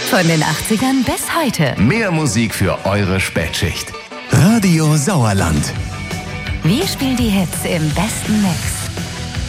Von den 80ern bis heute. Mehr Musik für eure Spätschicht. Radio Sauerland. Wir spielen die Hits im besten Mix.